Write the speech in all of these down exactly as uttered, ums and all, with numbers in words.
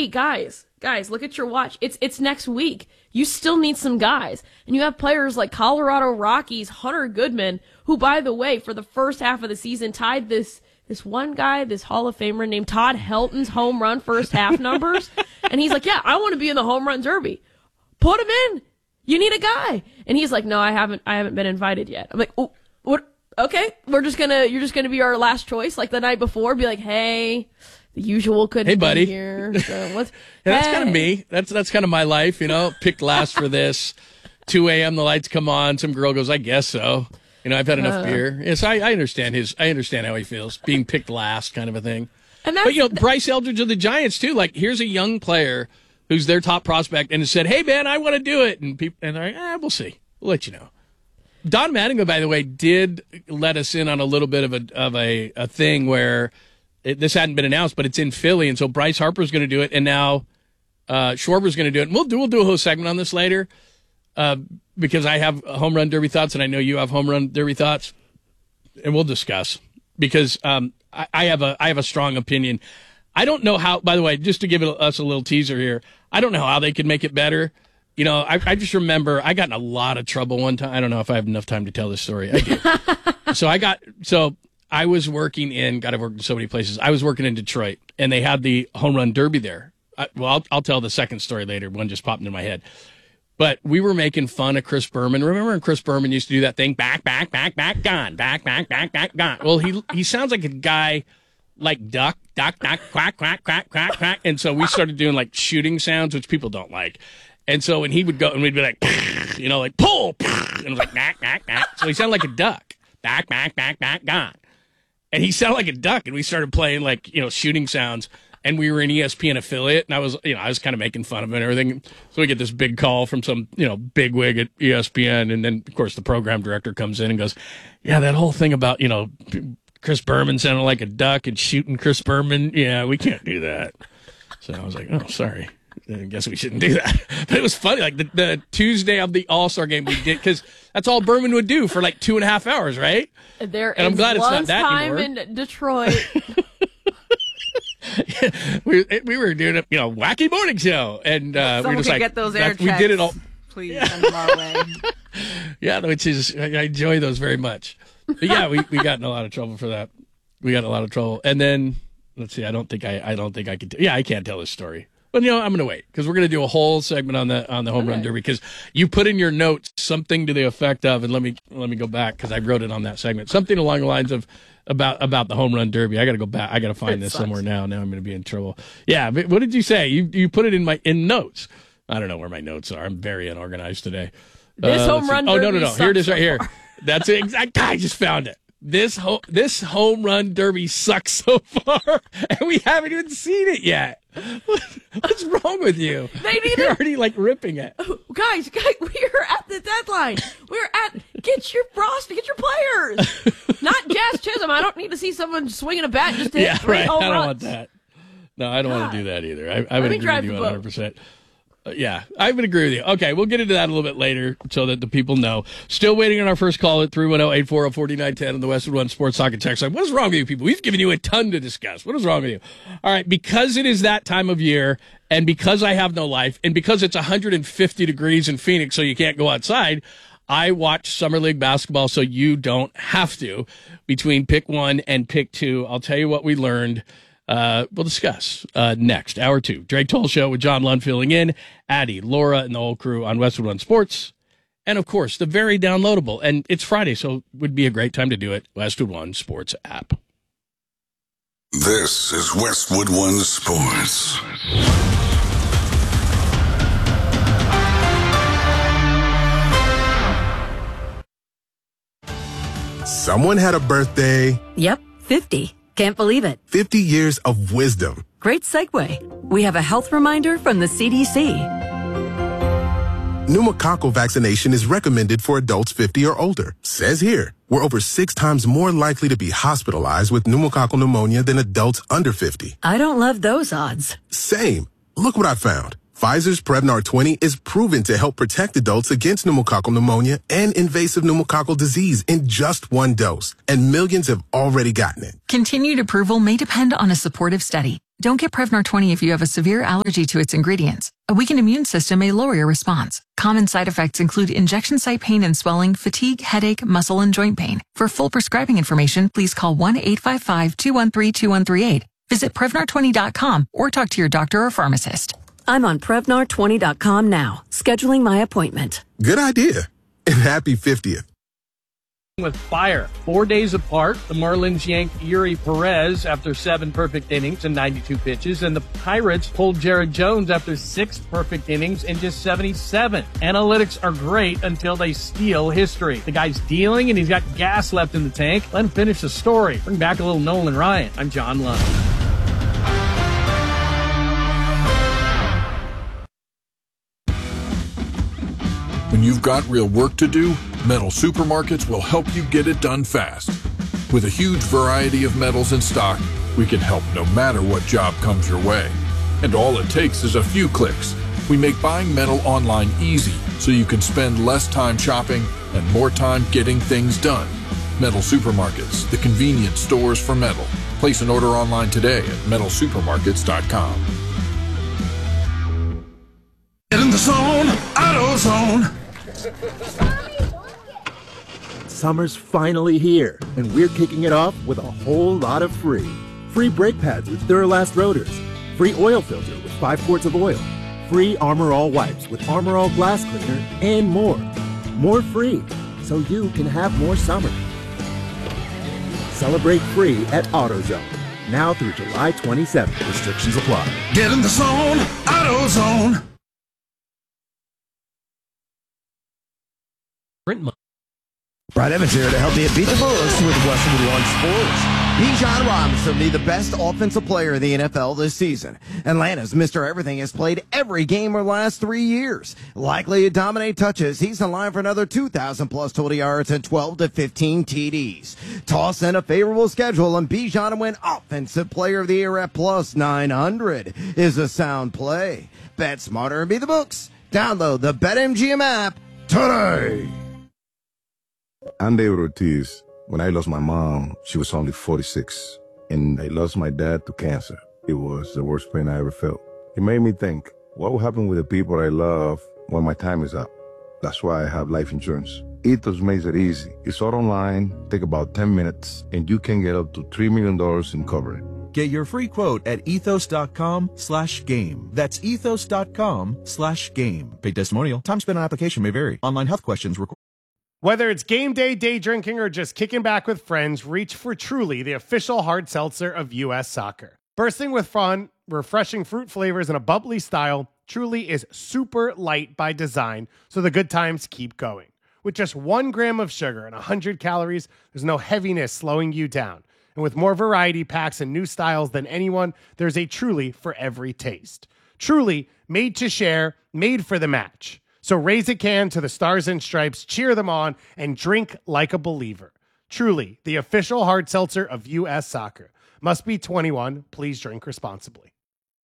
hey, guys, guys, look at your watch. It's it's next week. You still need some guys. And you have players like Colorado Rockies, Hunter Goodman, who, by the way, for the first half of the season, tied this this one guy, this Hall of Famer named Todd Helton's home run first half numbers. And he's like, yeah, I want to be in the home run derby. Put him in. You need a guy. And he's like, no, I haven't I haven't been invited yet. I'm like, oh, what? Okay, we're just gonna you're just gonna be our last choice, like the night before. Be like, hey, the usual couldn't hey, buddy. be here. So what's, yeah, that's hey. kind of me. That's that's kind of my life, you know. Picked last for this. two a.m. the lights come on. Some girl goes, I guess so. You know, I've had enough uh, beer. Yes, I, I understand his. I understand how he feels, being picked last, kind of a thing. And that's, but you know, Bryce Eldridge of the Giants too. Like, here's a young player who's their top prospect, and has said, "Hey, man, I want to do it." And people, and they're like, eh, "We'll see. We'll let you know." Don Mattingly, by the way, did let us in on a little bit of a of a, a thing where it, this hadn't been announced, but it's in Philly, and so Bryce Harper's going to do it, and now uh, Schwarber's going to do it. And we'll do we'll do a whole segment on this later uh, because I have home run derby thoughts, and I know you have home run derby thoughts, and we'll discuss because um, I, I have a I have a strong opinion. I don't know how. By the way, just to give it, us a little teaser here, I don't know how they could make it better. You know, I, I just remember I got in a lot of trouble one time. I don't know if I have enough time to tell this story. I do. so I got, so I was working in, God, I've worked in so many places. I was working in Detroit, and they had the home run derby there. I, well, I'll, I'll tell the second story later. One just popped into my head. But we were making fun of Chris Berman. Remember when Chris Berman used to do that thing? Back, back, back, back, gone. Back, back, back, back, gone. Well, he he sounds like a guy like duck, duck, duck, quack, quack, quack, quack, quack. And so we started doing like shooting sounds, which people don't like. And so when he would go, and we'd be like, you know, like, pull, and it was like, back, back, back. So he sounded like a duck. Back, back, back, back, gone. And he sounded like a duck, and we started playing, like, you know, shooting sounds, and we were an E S P N affiliate, and I was, you know, I was kind of making fun of him and everything. So we get this big call from some, you know, big wig at E S P N, and then, of course, the program director comes in and goes, yeah, that whole thing about, you know, Chris Berman sounding like a duck and shooting Chris Berman, yeah, we can't do that. So I was like, oh, sorry. I guess we shouldn't do that. But it was funny. Like the, the Tuesday of the All-Star game we did, because that's all Berman would do for like two and a half hours, right? There and I'm glad it's not that time anymore. in Detroit. yeah, we we were doing a you know wacky morning show, and uh, we were just like, get those air we did it all. Please send them our way. yeah, which is I enjoy those very much. But yeah, we, we got in a lot of trouble for that. We got in a lot of trouble, and then let's see. I don't think I I don't think I could. Yeah, I can't tell this story. But, you know, I'm going to wait because we're going to do a whole segment on the on the home okay. run derby because you put in your notes something to the effect of, and let me let me go back because I wrote it on that segment, something along the lines of about about the home run derby. I got to go back. I got to find it this sucks. somewhere now. Now I'm going to be in trouble. Yeah, but what did you say? You you put it in my in notes. I don't know where my notes are. I'm very unorganized today. This uh, home run derby. derby. Oh no no no! Here it is right so here. That's it. Exact. I just found it. This ho- this home run derby sucks so far, and we haven't even seen it yet. What's wrong with you? They need You're it. already like ripping it. Guys, guys, we're at the deadline. We're at get your frost, get your players. Not Jazz Chisholm. I don't need to see someone swinging a bat just to hit yeah, three right. home I don't runs. want that. No, I don't God. want to do that either. I, I would me agree drive with you the one hundred percent. Uh, yeah, I would agree with you. Okay, we'll get into that a little bit later so that the people know. Still waiting on our first call at three one zero, eight four zero, four nine one zero on the Westwood One Sports Talk and Text line. What is wrong with you people? We've given you a ton to discuss. What is wrong with you? All right, because it is that time of year and because I have no life and because it's one hundred fifty degrees in Phoenix so you can't go outside, I watch Summer League basketball so you don't have to. Between pick one and pick two, I'll tell you what we learned. Uh, we'll discuss uh, next. Hour two. Drake Toll Show with John Lund filling in. Addie, Laura, and the whole crew on Westwood One Sports. And, of course, the very downloadable. And it's Friday, so it would be a great time to do it. Westwood One Sports app. This is Westwood One Sports. Someone had a birthday. Yep, fifty. Can't believe it. fifty years of wisdom. Great segue. We have a health reminder from the C D C. Pneumococcal vaccination is recommended for adults fifty or older. Says here, we're over six times more likely to be hospitalized with pneumococcal pneumonia than adults under fifty. I don't love those odds. Same. Look what I found. Pfizer's Prevnar twenty is proven to help protect adults against pneumococcal pneumonia and invasive pneumococcal disease in just one dose. And millions have already gotten it. Continued approval may depend on a supportive study. Don't get Prevnar twenty if you have a severe allergy to its ingredients. A weakened immune system may lower your response. Common side effects include injection site pain and swelling, fatigue, headache, muscle, and joint pain. For full prescribing information, please call one eight five five, two one three, two one three eight. Visit Prevnar twenty dot com or talk to your doctor or pharmacist. I'm on Prevnar twenty dot com now, scheduling my appointment. Good idea. And happy fiftieth. With fire. Four days apart, the Marlins yanked Yuri Perez after seven perfect innings and ninety-two pitches, and the Pirates pulled Jared Jones after six perfect innings and just seventy-seven. Analytics are great until they steal history. The guy's dealing and he's got gas left in the tank. Let him finish the story. Bring back a little Nolan Ryan. I'm John Lund. When you've got real work to do, Metal Supermarkets will help you get it done fast. With a huge variety of metals in stock, we can help no matter what job comes your way. And all it takes is a few clicks. We make buying metal online easy so you can spend less time shopping and more time getting things done. Metal Supermarkets, the convenient stores for metal. Place an order online today at metal supermarkets dot com. Get in the zone, AutoZone. Summer's finally here, and we're kicking it off with a whole lot of free. Free brake pads with Duralast rotors. Free oil filter with five quarts of oil. Free Armor All wipes with Armor All glass cleaner, and more. More free, so you can have more summer. Celebrate free at AutoZone. Now through July twenty-seventh. Restrictions apply. Get in the zone, AutoZone. Brad Evans here to help you beat the Bullets with Westwood One Sports. Bijan Robinson will be the best offensive player in the N F L this season. Atlanta's Mister Everything has played every game over the last three years. Likely to dominate touches, he's in line for another two thousand plus total yards and twelve to fifteen T Ds. Toss in a favorable schedule, and Bijan to win Offensive Player of the Year at plus nine hundred is a sound play. Bet smarter and beat the books. Download the BetMGM app today. I'm David Ortiz. When I lost my mom, she was only forty-six, and I lost my dad to cancer. It was the worst pain I ever felt. It made me think, what will happen with the people I love when my time is up? That's why I have life insurance. Ethos makes it easy. It's all online, take about ten minutes, and you can get up to three million dollars in coverage. Get your free quote at ethos.com slash game. That's ethos.com slash game. Paid testimonial. Time spent on application may vary. Online health questions required. Whether it's game day, day drinking, or just kicking back with friends, reach for Truly, the official hard seltzer of U S Soccer. Bursting with fun, refreshing fruit flavors, and a bubbly style, Truly is super light by design, so the good times keep going. With just one gram of sugar and one hundred calories, there's no heaviness slowing you down. And with more variety packs and new styles than anyone, there's a Truly for every taste. Truly, made to share, made for the match. So raise a can to the Stars and Stripes, cheer them on, and drink like a believer. Truly, the official hard seltzer of U S Soccer. Must be twenty-one. Please drink responsibly.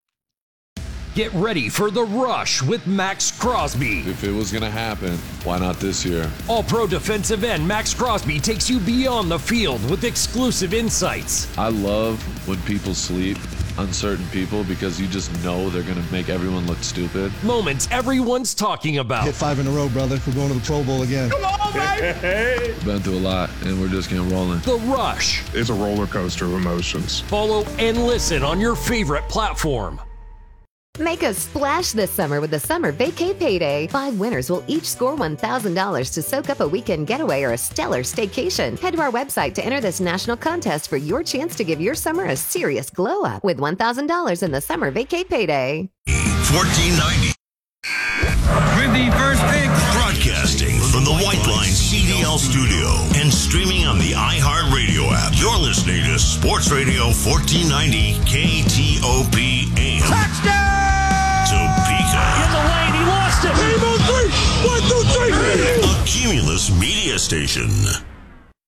Get ready for The Rush with Max Crosby. If it was going to happen, why not this year? All-pro defensive end Max Crosby takes you beyond the field with exclusive insights. I love when people sleep, uncertain people, because you just know they're going to make everyone look stupid. Moments everyone's talking about. Hit five in a row, brother. We're going to the Pro Bowl again. Come on, baby! Been through a lot, and we're just getting rolling. The Rush. It's a roller coaster of emotions. Follow and listen on your favorite platform. Make a splash this summer with the Summer Vacay Payday. Five winners will each score one thousand dollars to soak up a weekend getaway or a stellar staycation. Head to our website to enter this national contest for your chance to give your summer a serious glow up with one thousand dollars in the Summer Vacay Payday. fourteen ninety. With the first pick. Broadcasting from the White Line C D L studio and streaming on the iHeartRadio app. You're listening to Sports Radio fourteen ninety K T O P A M. Touchdown! Topeka. In the lane, he lost it. Game on three. One, two, three. A Cumulus media station.